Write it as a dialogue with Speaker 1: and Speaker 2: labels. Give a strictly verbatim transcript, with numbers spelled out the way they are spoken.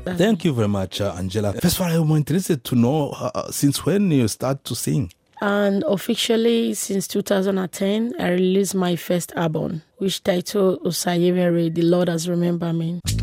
Speaker 1: Thank you very much, uh, Angela. First of all, I'm interested to know uh, since when you start to sing.
Speaker 2: And officially, since two thousand ten, I released my first album, which titled Osayevere, The Lord Has Remembered Me.